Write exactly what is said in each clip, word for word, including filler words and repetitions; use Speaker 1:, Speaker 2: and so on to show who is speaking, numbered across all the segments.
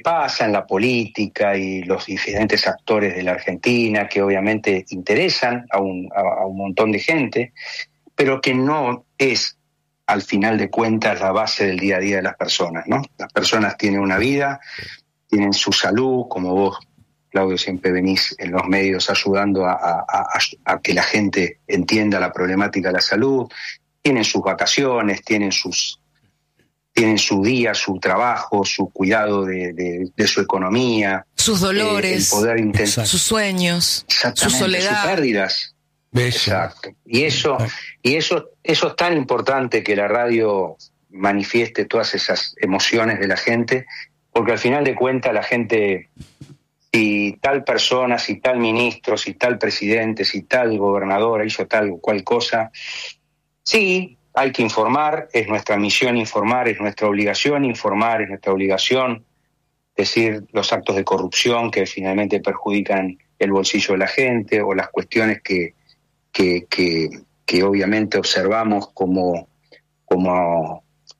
Speaker 1: pasa en la política y los diferentes actores de la Argentina que obviamente interesan a un, a, a un montón de gente, pero que no es, al final de cuentas, la base del día a día de las personas, ¿no? Las personas tienen una vida, tienen su salud, como vos, Claudio, siempre venís en los medios ayudando a, a, a, a que la gente entienda la problemática de la salud, tienen sus vacaciones, tienen sus tienen su día, su trabajo, su cuidado de, de, de su economía,
Speaker 2: sus dolores,
Speaker 1: eh, el poder intentar,
Speaker 2: sus sueños, su soledad,
Speaker 1: sus pérdidas.
Speaker 3: Bello.
Speaker 1: Exacto. Y eso, y eso, eso es tan importante, que la radio manifieste todas esas emociones de la gente, porque al final de cuentas la gente, si tal persona, si tal ministro, si tal presidente, si tal gobernadora hizo tal o cual cosa, sí, hay que informar, es nuestra misión informar, es nuestra obligación informar, es nuestra obligación decir los actos de corrupción que finalmente perjudican el bolsillo de la gente, o las cuestiones que, que, que, que obviamente observamos como, como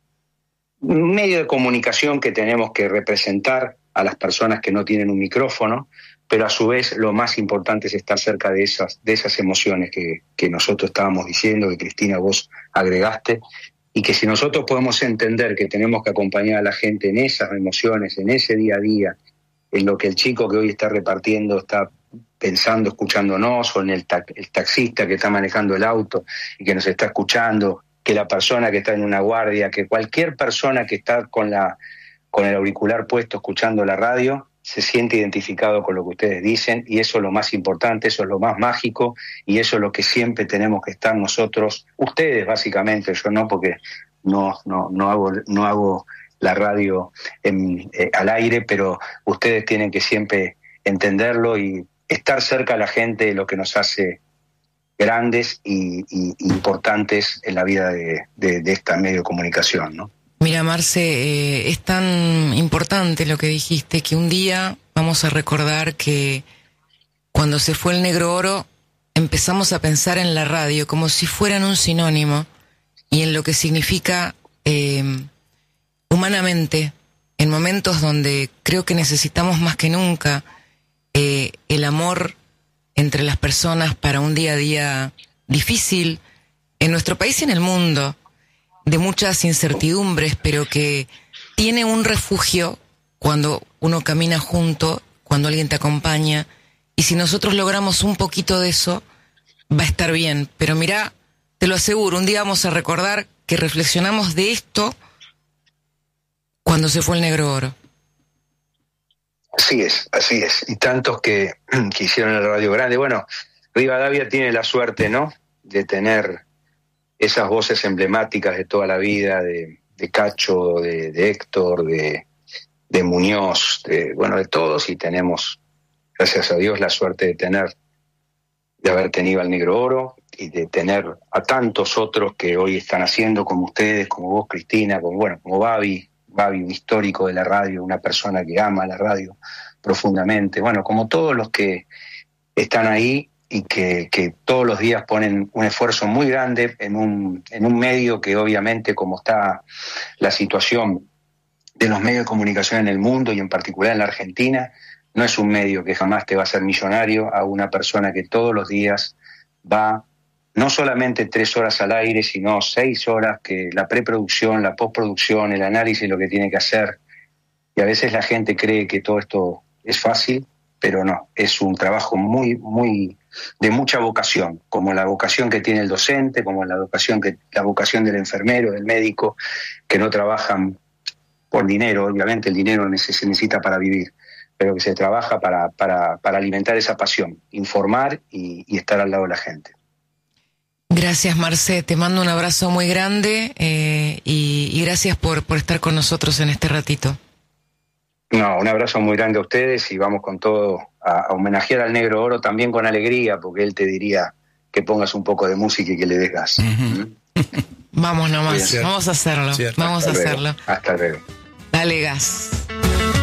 Speaker 1: medio de comunicación que tenemos que representar a las personas que no tienen un micrófono, pero a su vez lo más importante es estar cerca de esas, de esas emociones que, que nosotros estábamos diciendo, que Cristina vos agregaste, y que si nosotros podemos entender que tenemos que acompañar a la gente en esas emociones, en ese día a día, en lo que el chico que hoy está repartiendo está pensando, escuchándonos, o en el, ta- el taxista que está manejando el auto y que nos está escuchando, que la persona que está en una guardia, que cualquier persona que está con la con el auricular puesto escuchando la radio, se siente identificado con lo que ustedes dicen, y eso es lo más importante, eso es lo más mágico, y eso es lo que siempre tenemos que estar nosotros, ustedes básicamente, yo no, porque no no no hago no hago la radio en, eh, al aire, pero ustedes tienen que siempre entenderlo y estar cerca a la gente, lo que nos hace grandes y, y importantes en la vida de, de, de esta medio de comunicación, ¿no?
Speaker 2: Mira, Marce, eh, es tan importante lo que dijiste que un día vamos a recordar que cuando se fue el Negro Oro empezamos a pensar en la radio como si fueran un sinónimo y en lo que significa eh, humanamente, en momentos donde creo que necesitamos más que nunca eh, el amor entre las personas para un día a día difícil en nuestro país y en el mundo, de muchas incertidumbres, pero que tiene un refugio cuando uno camina junto, cuando alguien te acompaña, y si nosotros logramos un poquito de eso, va a estar bien. Pero mirá, te lo aseguro, un día vamos a recordar que reflexionamos de esto cuando se fue el Negro Oro.
Speaker 1: Así es, así es. Y tantos que, que hicieron la radio grande. Bueno, Rivadavia tiene la suerte, ¿no?, de tener esas voces emblemáticas de toda la vida, de, de Cacho, de, de Héctor, de, de Muñoz, de, bueno, de todos, y tenemos, gracias a Dios, la suerte de tener, de haber tenido al Negro Oro, y de tener a tantos otros que hoy están haciendo, como ustedes, como vos, Cristina, como, bueno, como Babi, Babi, un histórico de la radio, una persona que ama la radio profundamente, bueno, como todos los que están ahí, y que, que todos los días ponen un esfuerzo muy grande en un, en un medio que obviamente, como está la situación de los medios de comunicación en el mundo y en particular en la Argentina, no es un medio que jamás te va a hacer millonario, a una persona que todos los días va no solamente tres horas al aire, sino seis horas, que la preproducción, la postproducción, el análisis, lo que tiene que hacer. Y a veces la gente cree que todo esto es fácil, pero no, es un trabajo muy, muy de mucha vocación, como la vocación que tiene el docente, como la vocación que la vocación del enfermero, del médico, que no trabajan por dinero, obviamente el dinero se necesita para vivir, pero que se trabaja para, para, para alimentar esa pasión, informar y, y estar al lado de la gente.
Speaker 2: Gracias, Marce, te mando un abrazo muy grande eh, y, y gracias por, por estar con nosotros en este ratito.
Speaker 1: No, un abrazo muy grande a ustedes y vamos con todo a, a homenajear al Negro Oro, también con alegría, porque él te diría que pongas un poco de música y que le des gas. Uh-huh. ¿Mm?
Speaker 2: Vamos nomás, vamos a hacerlo,
Speaker 3: Cierto.
Speaker 2: vamos
Speaker 1: Hasta
Speaker 2: a
Speaker 1: luego.
Speaker 2: hacerlo.
Speaker 1: Hasta luego.
Speaker 2: Dale gas.